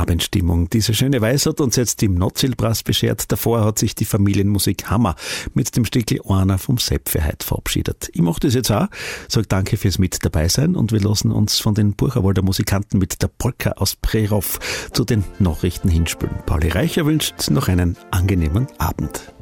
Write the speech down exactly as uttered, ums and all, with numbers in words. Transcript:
Abendstimmung. Diese schöne Weise hat uns jetzt im Notzielpreis beschert. Davor hat sich die Familienmusik Hammer mit dem Stickel Einer vom Sepp für heute verabschiedet. Ich mache das jetzt auch. Sag danke fürs mit dabei sein und wir lassen uns von den Bucherwalder Musikanten mit der Polka aus Prerov zu den Nachrichten hinspülen. Pauli Reicher wünscht noch einen angenehmen Abend.